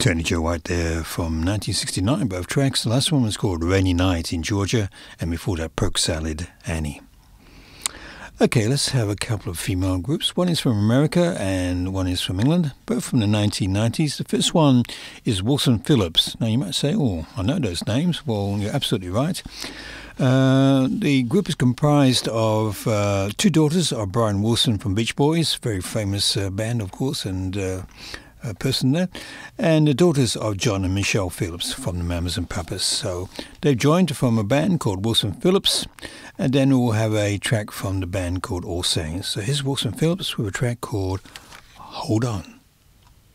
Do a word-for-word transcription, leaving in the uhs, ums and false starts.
Tony Joe White there from nineteen sixty-nine, both tracks. The last one was called Rainy Night in Georgia, and before that, Perk Salad, Annie. Okay, let's have a couple of female groups. One is from America and one is from England, both from the nineteen nineties. The first one is Wilson Phillips. Now, you might say, oh, I know those names. Well, you're absolutely right. Uh, the group is comprised of uh, two daughters of Brian Wilson from Beach Boys, very famous uh, band, of course, and uh, a person there, and the daughters of John and Michelle Phillips from the Mamas and Papas. So they've joined to form a band called Wilson Phillips, and then we'll have a track from the band called All Saints. So here's Wilson Phillips with a track called Hold On.